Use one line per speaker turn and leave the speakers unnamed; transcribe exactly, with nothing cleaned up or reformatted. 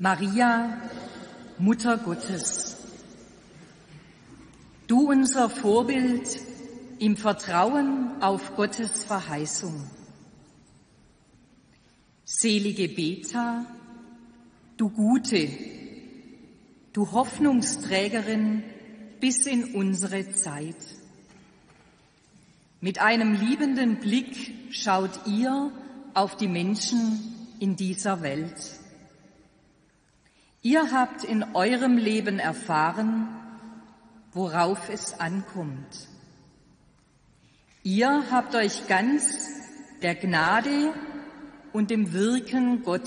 Maria, Mutter Gottes, du unser Vorbild im Vertrauen auf Gottes Verheißung. Selige Beta, du Gute, du Hoffnungsträgerin bis in unsere Zeit. Mit einem liebenden Blick schaut ihr auf die Menschen in dieser Welt. Ihr habt in eurem Leben erfahren, worauf es ankommt. Ihr habt euch ganz der Gnade und dem Wirken Gottes